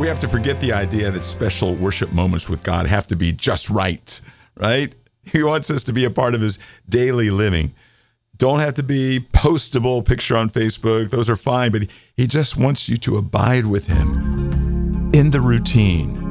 We have to forget the idea that special worship moments with God have to be just right? He wants us to be a part of his daily living. Don't have to be postable picture on Facebook. Those are fine, but he just wants you to abide with him in the routine.